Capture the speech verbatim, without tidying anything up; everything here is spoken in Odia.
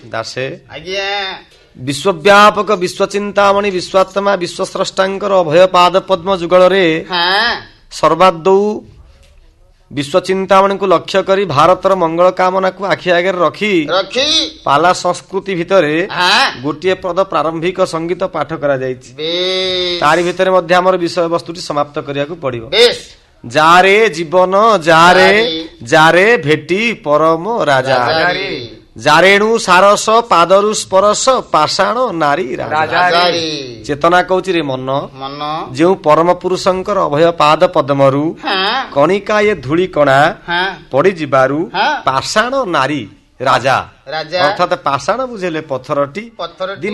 ଦାସେ ଆଜ୍ଞା ବିଶ୍ୱବ୍ୟାପକ ବିଶ୍ୱଚିନ୍ତାମଣି ବିଶ୍ୱାତ୍ମା ବିଶ୍ୱସ୍ରଷ୍ଟାଙ୍କର ଅଭୟ ପାଦ ପଦ୍ମ ଯୁଗଳରେ ହଁ ସର୍ବାଦୌ ବିଶ୍ୱଚିନ୍ତାମଣିଙ୍କୁ ଲକ୍ଷ୍ୟ କରି ଭାରତର ମଙ୍ଗଳ କାମନାକୁ ଆଖି ଆଗରେ ରଖି ରଖି ପାଲା ସଂସ୍କୃତି ଭିତରେ ହଁ ଗୋଟିଏ ପଦ ପ୍ରାରମ୍ଭିକ ସଙ୍ଗୀତ ପାଠ କରାଯାଇଛି। ବେଶ ତାରି ଭିତରେ ମଧ୍ୟ ଆମର ବିଷୟବସ୍ତୁଟି ସମାପ୍ତ କରିବାକୁ ପଡିବ। ବେଶ ଯାରେ ଜୀବନ ଯାରେ ଯାରେ ଭେଟି ପରମ ରାଜା ରାଜାରେ ଜାରେଣୁ ସାରସ ପାଦରୁ ସ୍ପରଶ ପାଷାଣ ନାରୀ ରାଜା ରାଜାରେ ଚେତନା କହୁଛି ରେ ମନ ମନ ଯେଉଁ ପରମ ପୁରୁଷଙ୍କର ଅଭୟ ପାଦ ପଦ୍ମରୁ ହଁ କଣିକାଏ ଧୂଳି କଣା ହଁ ପଡିଯିବାରୁ ହଁ। ପାଷାଣ ନାରୀ ରାଜା ରାଜା ଅର୍ଥାତ ପାଷାଣ ବୁଝେଇଲେ ପଥରଟି ପଥରଟି ଦିନ